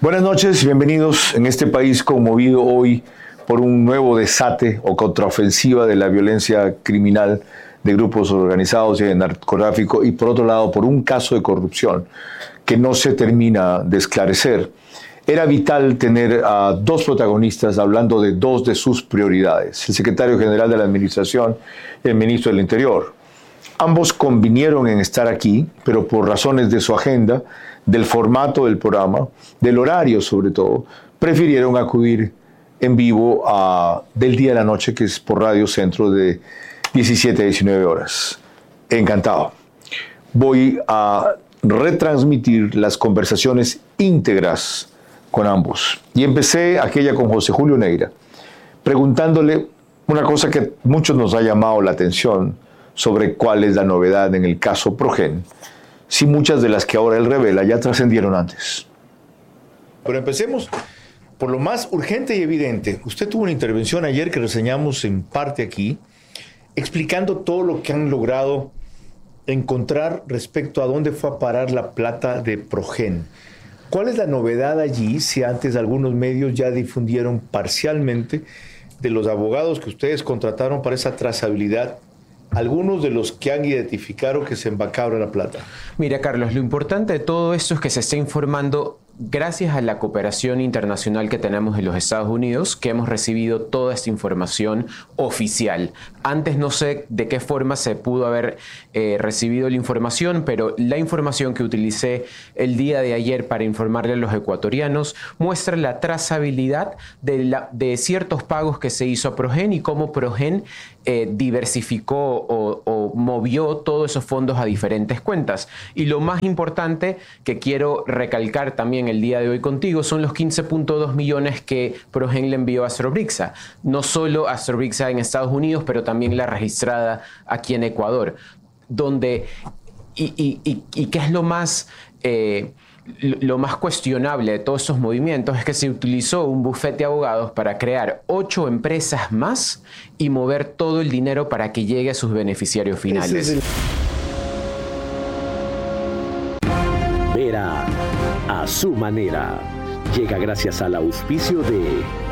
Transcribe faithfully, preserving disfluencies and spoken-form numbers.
Buenas noches, bienvenidos en este país conmovido hoy por un nuevo desate o contraofensiva de la violencia criminal de grupos organizados y de narcotráfico, y por otro lado por un caso de corrupción que no se termina de esclarecer. Era vital tener a dos protagonistas hablando de dos de sus prioridades, el secretario general de la Administración y el ministro del Interior. Ambos convinieron en estar aquí, pero por razones de su agenda, del formato del programa, del horario sobre todo, prefirieron acudir en vivo a Del Día a la Noche, que es por Radio Centro de diecisiete a diecinueve horas. Encantado. Voy a retransmitir las conversaciones íntegras con ambos. Y empecé aquella con José Julio Neira, preguntándole una cosa que muchos nos ha llamado la atención sobre cuál es la novedad en el caso Progen, si muchas de las que ahora él revela ya trascendieron antes. Pero empecemos por lo más urgente y evidente. Usted tuvo una intervención ayer que reseñamos en parte aquí, explicando todo lo que han logrado encontrar respecto a dónde fue a parar la plata de Progen. ¿Cuál es la novedad allí, si antes algunos medios ya difundieron parcialmente de los abogados que ustedes contrataron para esa trazabilidad, algunos de los que han identificado que se embacabra la plata? Mira, Carlos, lo importante de todo esto es que se está informando gracias a la cooperación internacional que tenemos en los Estados Unidos, que hemos recibido toda esta información oficial. Antes no sé de qué forma se pudo haber eh, recibido la información, pero la información que utilicé el día de ayer para informarle a los ecuatorianos muestra la trazabilidad de, la, de ciertos pagos que se hizo a Progen y cómo Progen eh, diversificó o, o movió todos esos fondos a diferentes cuentas. Y lo más importante que quiero recalcar también el día de hoy contigo son los quince punto dos millones que Progen le envió a Astrobrixa. No solo a Astrobrixa en Estados Unidos, pero también la registrada aquí en Ecuador. Donde, y, y, y, y qué es lo más, eh, lo más cuestionable de todos estos movimientos, es que se utilizó un bufete de abogados para crear ocho empresas más y mover todo el dinero para que llegue a sus beneficiarios finales. Sí, sí, sí. Vera a su manera. Llega gracias al auspicio de